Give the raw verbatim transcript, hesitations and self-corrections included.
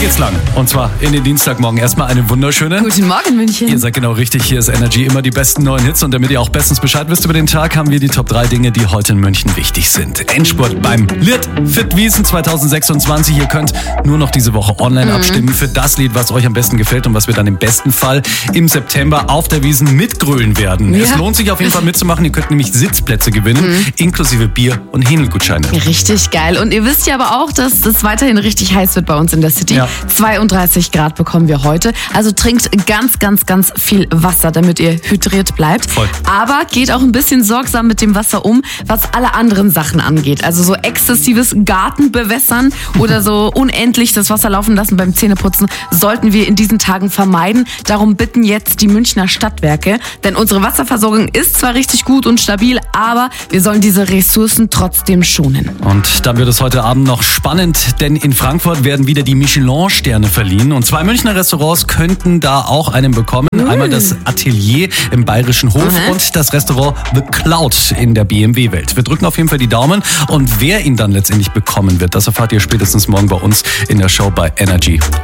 geht's lang. Und zwar in den Dienstagmorgen. Erstmal einen wunderschönen. Guten Morgen, München. Ihr seid genau richtig. Hier ist Energy. Immer die besten neuen Hits. Und damit ihr auch bestens Bescheid wisst über den Tag, haben wir die Top drei Dinge, die heute in München wichtig sind. Endspurt beim Lied Fit Wiesn zwanzig sechsundzwanzig. Ihr könnt nur noch diese Woche online mhm. abstimmen für das Lied, was euch am besten gefällt und was wir dann im besten Fall im September auf der Wiesn mitgrölen werden. Ja. Es lohnt sich auf jeden Fall mitzumachen. Ihr könnt nämlich Sitzplätze gewinnen, mhm. inklusive Bier- und Hähnelgutscheine. Richtig geil. Und ihr wisst ja aber auch, dass es weiterhin richtig heiß wird bei uns in der City. Ja. zweiunddreißig Grad bekommen wir heute. Also trinkt ganz, ganz, ganz viel Wasser, damit ihr hydriert bleibt. Voll. Aber geht auch ein bisschen sorgsam mit dem Wasser um, was alle anderen Sachen angeht. Also so exzessives Gartenbewässern oder so unendlich das Wasser laufen lassen beim Zähneputzen sollten wir in diesen Tagen vermeiden. Darum bitten jetzt die Münchner Stadtwerke. Denn unsere Wasserversorgung ist zwar richtig gut und stabil, aber wir sollen diese Ressourcen trotzdem schonen. Und dann wird es heute Abend noch spannend, denn in Frankfurt werden wieder die Michelin-Sterne verliehen. Und zwei Münchner Restaurants könnten da auch einen bekommen. Mhm. Einmal das Atelier im Bayerischen Hof mhm. und das Restaurant The Cloud in der B M W-Welt. Wir drücken auf jeden Fall die Daumen. Und wer ihn dann letztendlich bekommen wird, das erfahrt ihr spätestens morgen bei uns in der Show bei Energy.